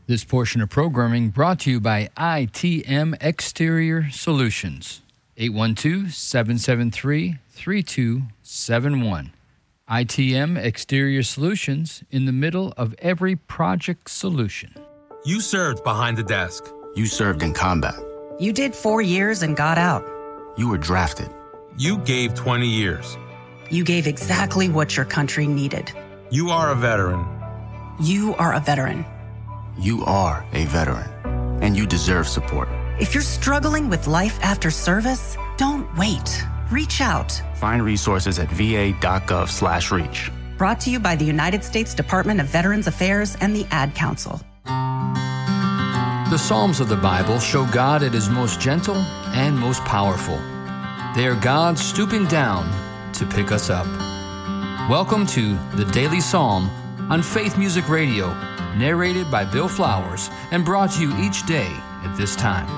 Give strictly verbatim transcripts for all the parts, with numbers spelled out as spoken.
This portion of programming brought to you by I T M Exterior Solutions. eight one two, seven seven three, three two seven one. I T M Exterior Solutions, in the middle of every project solution. You served behind the desk. You served in combat. You did four years and got out. You were drafted. You gave twenty years. You gave exactly what your country needed. You are a veteran. You are a veteran. You are a veteran, and you deserve support. If you're struggling with life after service, don't wait. Reach out. Find resources at va.gov slash reach. Brought to you by the United States Department of Veterans Affairs and the Ad Council. The Psalms of the Bible show God at his most gentle and most powerful. They are God stooping down to pick us up. Welcome to the Daily Psalm on Faith Music Radio, narrated by Bill Flowers and brought to you each day at this time.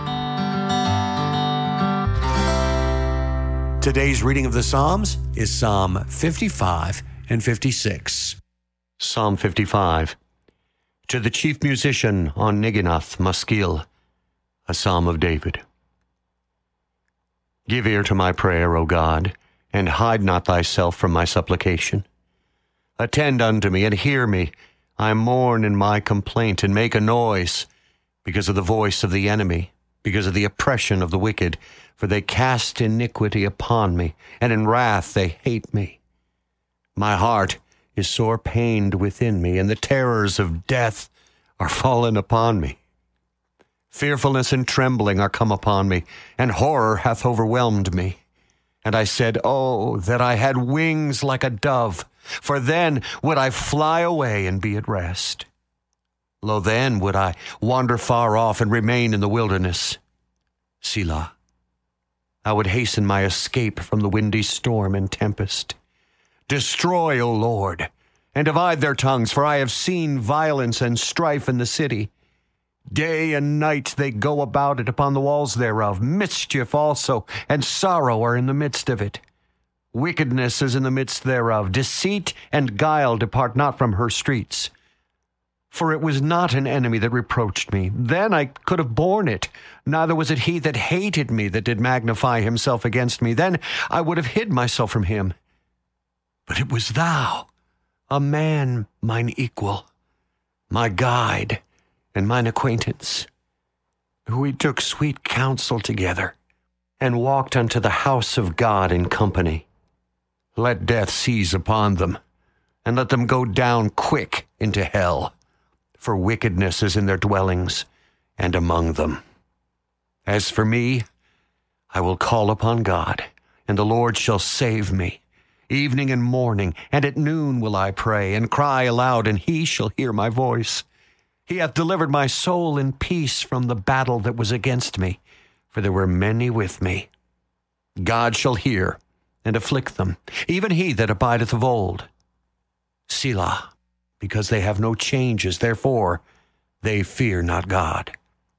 Today's reading of the Psalms is Psalm fifty-five and fifty-six. Psalm fifty-five. To the chief musician on Niganath Maskil, a psalm of David. Give ear to my prayer, O God, and hide not thyself from my supplication. Attend unto me and hear me. I mourn in my complaint and make a noise because of the voice of the enemy, because of the oppression of the wicked. For they cast iniquity upon me, and in wrath they hate me. My heart is sore pained within me, and the terrors of death are fallen upon me. Fearfulness and trembling are come upon me, and horror hath overwhelmed me. And I said, Oh, that I had wings like a dove, for then would I fly away and be at rest. Lo, then would I wander far off and remain in the wilderness. Selah. I would hasten my escape from the windy storm and tempest. Destroy, O Lord, and divide their tongues, for I have seen violence and strife in the city. Day and night they go about it upon the walls thereof. Mischief also and sorrow are in the midst of it. Wickedness is in the midst thereof. Deceit and guile depart not from her streets. For it was not an enemy that reproached me. Then I could have borne it. Neither was it he that hated me that did magnify himself against me. Then I would have hid myself from him. But it was thou, a man mine equal, my guide and mine acquaintance, who we took sweet counsel together, and walked unto the house of God in company. Let death seize upon them, and let them go down quick into hell, for wickedness is in their dwellings and among them. As for me, I will call upon God, and the Lord shall save me. Evening and morning, and at noon will I pray, and cry aloud, and he shall hear my voice. He hath delivered my soul in peace from the battle that was against me, for there were many with me. God shall hear and afflict them, even he that abideth of old. Selah, because they have no changes, therefore they fear not God.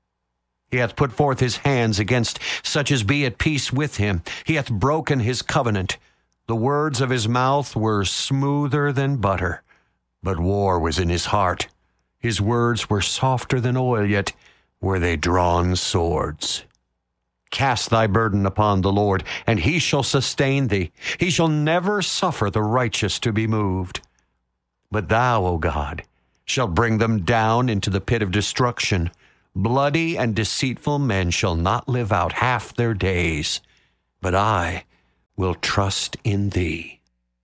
He hath put forth his hands against such as be at peace with him. He hath broken his covenant. The words of his mouth were smoother than butter, but war was in his heart. His words were softer than oil, yet were they drawn swords. Cast thy burden upon the Lord, and he shall sustain thee. He shall never suffer the righteous to be moved. But thou, O God, shalt bring them down into the pit of destruction. Bloody and deceitful men shall not live out half their days, but I will trust in thee.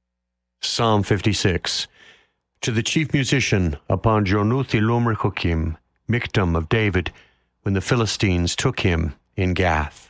Psalm fifty-six. To the chief musician upon Jonuthilum Rechokim, Miktam of David, when the Philistines took him in Gath.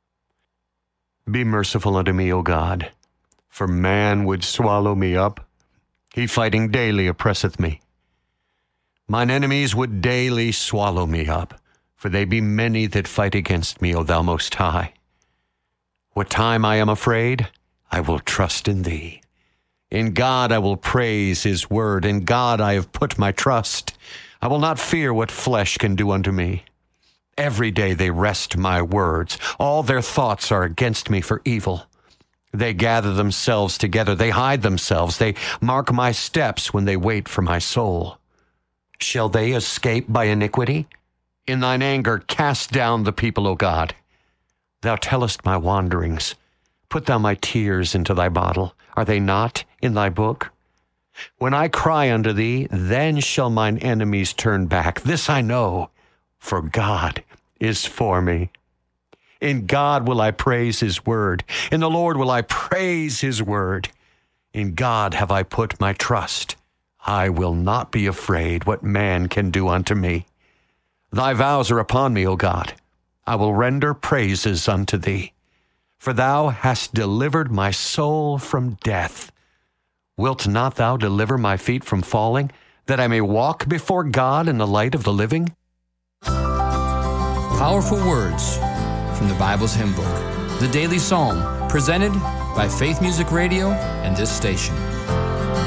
Be merciful unto me, O God, for man would swallow me up. He fighting daily oppresseth me. Mine enemies would daily swallow me up, for they be many that fight against me, O thou Most High. What time I am afraid, I will trust in thee. In God I will praise his word. In God I have put my trust. I will not fear what flesh can do unto me. Every day they wrest my words. All their thoughts are against me for evil. They gather themselves together. They hide themselves. They mark my steps when they wait for my soul. Shall they escape by iniquity? In thine anger cast down the people, O God. Thou tellest my wanderings. Put thou my tears into thy bottle. Are they not in thy book? When I cry unto thee, then shall mine enemies turn back. This I know, for God is for me. In God will I praise his word. In the Lord will I praise his word. In God have I put my trust. I will not be afraid what man can do unto me. Thy vows are upon me, O God. I will render praises unto thee. For thou hast delivered my soul from death. Wilt not thou deliver my feet from falling, that I may walk before God in the light of the living? Powerful words from the Bible's hymn book, the Daily Psalm, presented by Faith Music Radio and this station.